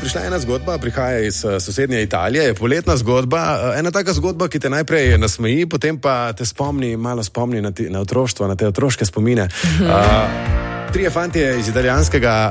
prišla ena zgodba, prihaja iz sosednje Italije, je poletna zgodba, ena taka zgodba, ki te najprej nasmeji, potem pa te malo spomni na otroštvo, na te otroške spomine. Trije fantje iz italijanskega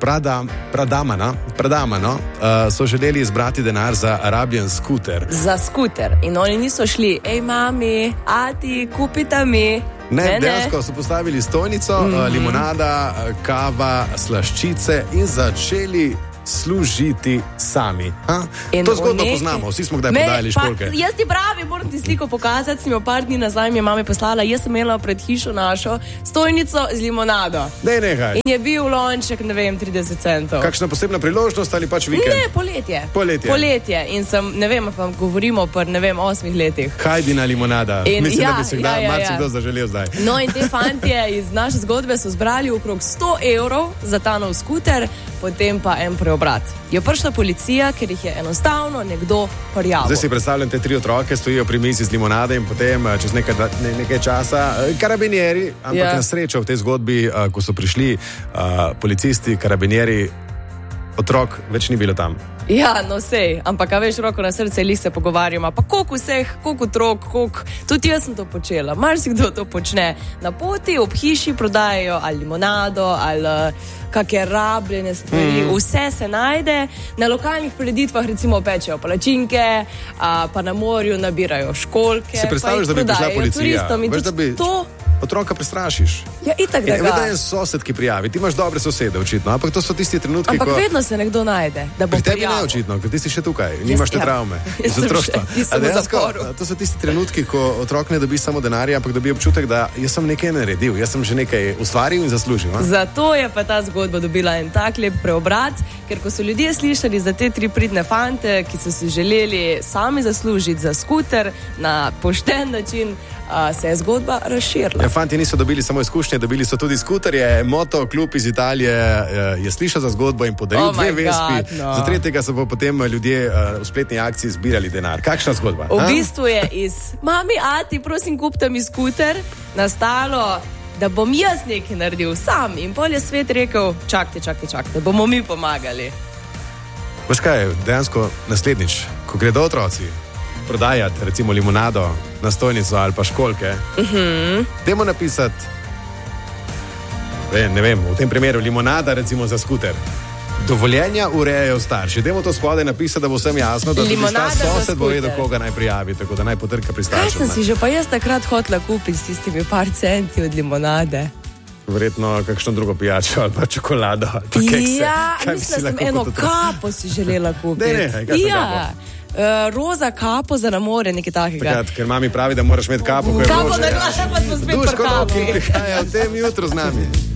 Pradamano so želeli izbrati denar za rabljen skuter. Za skuter. In oni niso šli, mami, ati, kupita mi. Ne, dejansko so postavili stojnico, limonada, kava, slaščice in začeli služiti sami. To zgodbo poznamo, vsi smo kdaj podajali školjke. Jaz ti pravi, moram ti sliko pokazati, sem jo par dni nazaj mi je mami poslala, jaz sem imela pred hišo našo stojnico z limonado. Nehaj. In je bil lonček, 30 centov. Kakšna posebna priložnost ali pač vikend? Ne, poletje. In sem, pa govorimo po, 8 letih. Hajdina limonada. Mislim, da bi se marsikdo zaželel zdaj. No in te fantje iz naše zgodbe so zbrali okrog 100 evrov za ta nov skuter, potem pa en preobrat. Je prišla policija, ker jih je enostavno nekdo prijavil. Zdaj si predstavljam te 3 otroke, stojijo pri mizi z limonade in potem čez nekaj časa karabinieri, ampak na srečo v tej zgodbi, ko so prišli policisti, karabinieri, otrok več ni bilo tam. Ja, no sej, ampak veš, roko na srce, lih se pogovarjamo, pa koliko vseh, koliko otrok, tudi jaz sem to počela, marsikdo to počne. Na poti ob hiši prodajajo ali limonado, ali kakšne rabljene stvari, vse se najde. Na lokalnih preditvah recimo pečejo palačinke, pa na morju nabirajo školjke. Si predstavljaš, da bi prišla policija? Turistom, veš, da bi otroka prestrašiš. Ja, itak da ga. Veda je sosed, ki prijavi. Ti imaš dobre sosede, očitno, ampak to so tisti trenutki, ampak vedno se nekdo najde, da bo pri tebi prijavil. Ne očitno, ker ti si še tukaj, nimaš te travme. To so tisti trenutki, ko otrok ne dobi samo denarja, ampak dobi občutek, da jaz sem nekaj naredil, jaz sem že nekaj ustvaril in zaslužil. Zato je pa ta zgodba dobila en tak lep preobrat, ker ko so ljudje slišali za te 3 pridne fante, ki so si želeli sami zaslužiti za skuter na pošten način, se je zgodba razširila. Ja, fanti niso dobili samo izkušnje, dobili so tudi skuterje. Moto klub iz Italije je slišal za zgodbo in podaril 2 vespi. Za 3. so pa potem ljudje v spletni akciji zbirali denar. Kakšna zgodba? V bistvu je iz mami, ati, prosim, kupite mi skuter, nastalo, da bom jaz nekaj naredil sam. In pol je svet rekel, čakajte, bomo mi pomagali. Veš kaj, dejansko naslednjič, ko gredo otroci prodajati recimo limonado na stojnico ali pa školjke, dajmo napisati, v tem primeru limonada recimo za skuter. Dovoljenja urejajo starši. Dajmo to spodaj napisati, da bo vsem jasno, da tudi ta sosed bo vedel, koga naj prijavi, tako da naj potrka pri staršem. Kaj sem si že pa jaz takrat hotela kupiti s tistimi par centi od limonade? Verjetno kakšno drugo pijačo ali pa čokolado ali pa kekse. Ja, mislim, sem eno kapo si želela kupiti. Roza kapo za na more, nekaj takega. Takrat, ker mami pravi, da moraš imeti kapo, ko je kapo na glave, pa smo spet pri kapi. Duško, ki prihaja v tem jutru z nami.